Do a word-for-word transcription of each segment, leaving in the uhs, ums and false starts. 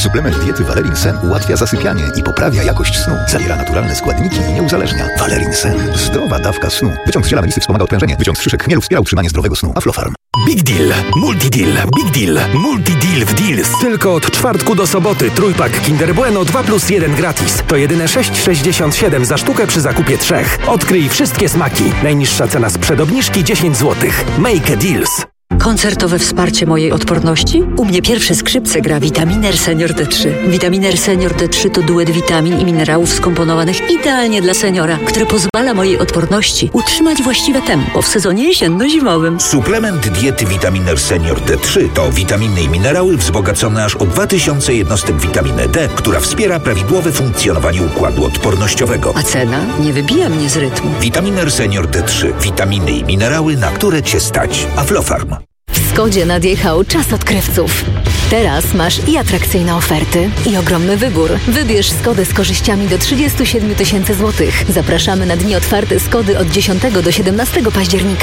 Suplement diety Valerin Sen ułatwia zasypianie i poprawia jakość snu. Zawiera naturalne składniki i nie uzależnia. Valerin Sen. Zdrowa dawka snu. Wyciąg z ziela melisy wspomaga odprężenie. Wyciąg z szyszek chmielu wspiera utrzymanie zdrowego snu. Aflofarm. Big Deal, Multi Deal, Big Deal, Multi Deal w Deals. Tylko od czwartku do soboty trójpak Kinder Bueno dwa plus jeden gratis. To jedyne sześć sześćdziesiąt siedem za sztukę przy zakupie trzech. Odkryj wszystkie smaki. Najniższa cena sprzed obniżki dziesięć złotych. Make a Deals. Koncertowe wsparcie mojej odporności? U mnie pierwsze skrzypce gra Vitaminer Senior D trzy. Vitaminer Senior D trzy to duet witamin i minerałów skomponowanych idealnie dla seniora, który pozwala mojej odporności utrzymać właściwe tempo w sezonie jesienno-zimowym. Suplement diety Vitaminer Senior D trzy to witaminy i minerały wzbogacone aż o dwa tysiące jednostek witaminy D, która wspiera prawidłowe funkcjonowanie układu odpornościowego. A cena nie wybija mnie z rytmu. Vitaminer Senior D trzy. Witaminy i minerały, na które Cię stać. Aflofarm. W Skodzie nadjechał czas odkrywców. Teraz masz i atrakcyjne oferty, i ogromny wybór. Wybierz Skodę z korzyściami do trzydzieści siedem tysięcy złotych. Zapraszamy na dni otwarte Skody od dziesiątego do siedemnastego października.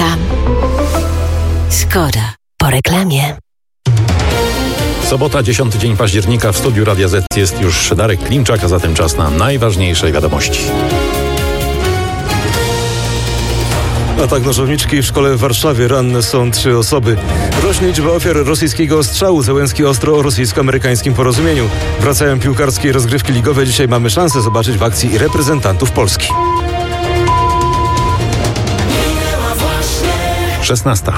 Skoda. Po reklamie. Sobota, dziesiąty dzień października. W studiu Radia Z jest już Darek Klimczak, a zatem czas na najważniejsze wiadomości. Atak nożowniczki w szkole w Warszawie. Ranne są trzy osoby. Rośnie liczba ofiar rosyjskiego ostrzału. Zełenski ostro o rosyjsko-amerykańskim porozumieniu. Wracają piłkarskie rozgrywki ligowe. Dzisiaj mamy szansę zobaczyć w akcji reprezentantów Polski. szesnasta.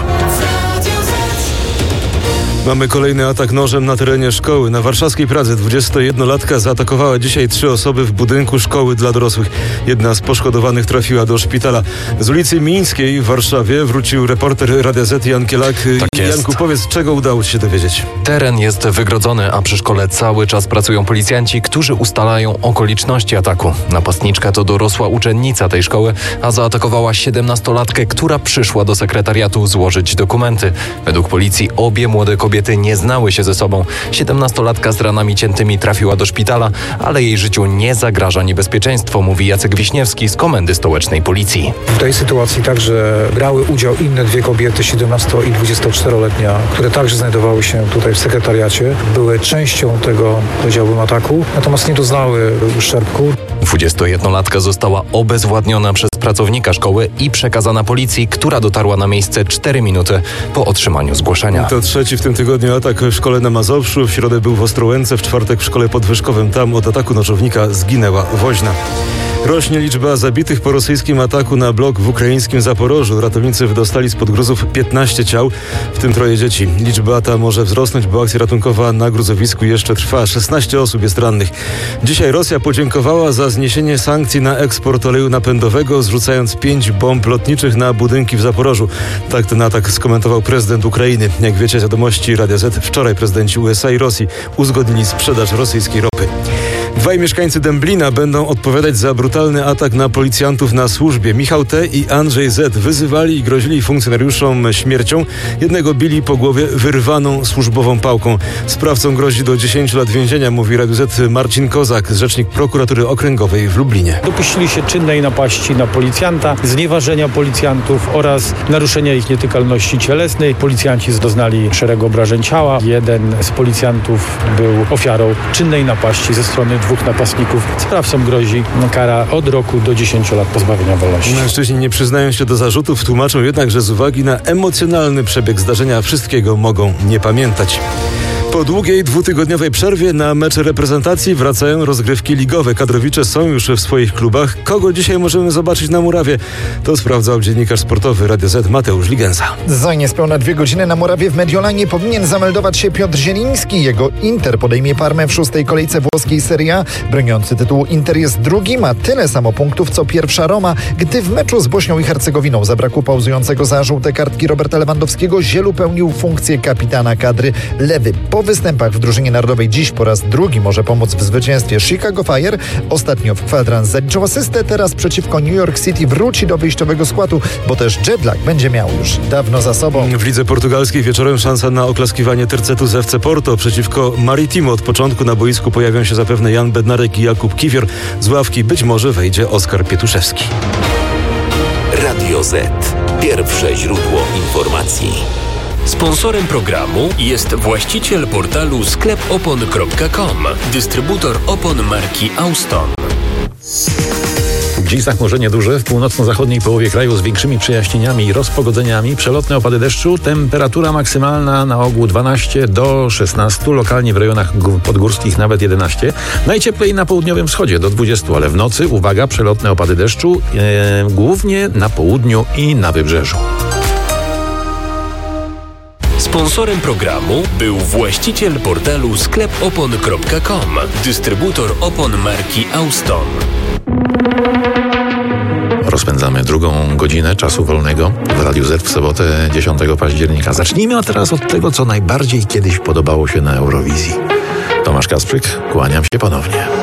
Mamy kolejny atak nożem na terenie szkoły. Na warszawskiej Pradze dwudziestojednolatka zaatakowała dzisiaj trzy osoby w budynku szkoły dla dorosłych. Jedna z poszkodowanych trafiła do szpitala. Z ulicy Mińskiej w Warszawie wrócił reporter Radia Z Jan Kielak. Tak jest. Janku, powiedz, czego udało ci się dowiedzieć? Teren jest wygrodzony, a przy szkole cały czas pracują policjanci, którzy ustalają okoliczności ataku. Napastniczka to dorosła uczennica tej szkoły, a zaatakowała siedemnastolatkę, która przyszła do sekretariatu złożyć dokumenty. Według policji obie młode kobiety nie znały się ze sobą. Siedemnastolatka z ranami ciętymi trafiła do szpitala, ale jej życiu nie zagraża niebezpieczeństwo, mówi Jacek Wiśniewski z Komendy Stołecznej Policji. W tej sytuacji także brały udział inne dwie kobiety, siedemnasto- i dwudziestoczteroletnia, które także znajdowały się tutaj w sekretariacie. Były częścią tego, powiedziałbym, ataku, natomiast nie doznały uszczerbku. dwudziestojednolatka została obezwładniona przez pracownika szkoły i przekazana policji, która dotarła na miejsce cztery minuty po otrzymaniu zgłoszenia. To trzeci w tym tygodniu atak w szkole na Mazowszu. W środę był w Ostrołęce, w czwartek w szkole podwyżkowym. Tam od ataku nożownika zginęła woźna. Rośnie liczba zabitych po rosyjskim ataku na blok w ukraińskim Zaporożu. Ratownicy wydostali spod gruzów piętnaście ciał, w tym troje dzieci. Liczba ta może wzrosnąć, bo akcja ratunkowa na gruzowisku jeszcze trwa. szesnaście osób jest rannych. Dzisiaj Rosja podziękowała za zniesienie sankcji na eksport oleju napędowego, zrzucając pięć bomb lotniczych na budynki w Zaporożu. Tak ten atak skomentował prezydent Ukrainy. Jak wiecie z wiadomości Radia Z, wczoraj prezydenci U S A i Rosji uzgodnili sprzedaż rosyjskiej ropy. Dwaj mieszkańcy Dęblina będą odpowiadać za brutalny atak na policjantów na służbie. Michał T. i Andrzej Z. wyzywali i grozili funkcjonariuszom śmiercią. Jednego bili po głowie wyrwaną służbową pałką. Sprawcom grozi do dziesięciu lat więzienia, mówi Radiu Z Marcin Kozak, rzecznik prokuratury okręgowej w Lublinie. Dopuścili się czynnej napaści na policjanta, znieważenia policjantów oraz naruszenia ich nietykalności cielesnej. Policjanci doznali szeregu obrażeń ciała. Jeden z policjantów był ofiarą czynnej napaści ze strony dwóch napastników. Sprawcom grozi kara od roku do dziesięciu lat pozbawienia wolności. Mężczyźni nie przyznają się do zarzutów, tłumaczą jednak, że z uwagi na emocjonalny przebieg zdarzenia wszystkiego mogą nie pamiętać. Po długiej, dwutygodniowej przerwie na mecze reprezentacji wracają rozgrywki ligowe. Kadrowicze są już w swoich klubach. Kogo dzisiaj możemy zobaczyć na murawie? To sprawdzał dziennikarz sportowy Radia Z Mateusz Ligenza. Za niespełna dwie godziny na murawie w Mediolanie powinien zameldować się Piotr Zieliński. Jego Inter podejmie Parmę w szóstej kolejce włoskiej Serie A. Broniący tytułu Inter jest drugi, ma tyle samo punktów co pierwsza Roma. Gdy w meczu z Bośnią i Hercegowiną zabrakło pauzującego za żółte kartki Roberta Lewandowskiego, Zielu pełnił funkcję kapitana kadry. Lewy po występach w drużynie narodowej dziś po raz drugi może pomóc w zwycięstwie Chicago Fire. Ostatnio w kwadrans zaliczył asystę, teraz przeciwko New York City wróci do wyjściowego składu, bo też jetlag będzie miał już dawno za sobą. W lidze portugalskiej wieczorem szansa na oklaskiwanie tercetu z F C Porto. Przeciwko Maritimo od początku na boisku pojawią się zapewne Jan Bednarek i Jakub Kiwior. Z ławki być może wejdzie Oskar Pietuszewski. Radio Z. Pierwsze źródło informacji. Sponsorem programu jest właściciel portalu sklep opon kropka com, dystrybutor opon marki Auston. Dziś zachmurzenie duże w północno-zachodniej połowie kraju z większymi przejaśnieniami i rozpogodzeniami, przelotne opady deszczu, temperatura maksymalna na ogół dwanaście do szesnastu, lokalnie w rejonach podgórskich nawet jedenaście. Najcieplej na południowym wschodzie do dwudziestu, ale w nocy, uwaga, przelotne opady deszczu, e, głównie na południu i na wybrzeżu. Sponsorem programu był właściciel portalu sklep opon kropka com, dystrybutor opon marki Auston. Rozpędzamy drugą godzinę czasu wolnego w Radiu Z w sobotę dziesiątego października. Zacznijmy a teraz od tego, co najbardziej kiedyś podobało się na Eurowizji. Tomasz Kasprzyk, kłaniam się ponownie.